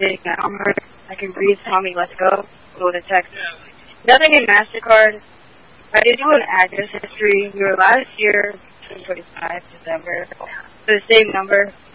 big number. I can breathe. Tommy, let's go. Go to text. Nothing in MasterCard. I did do an address history. We were last year, 2025, December. For the same number.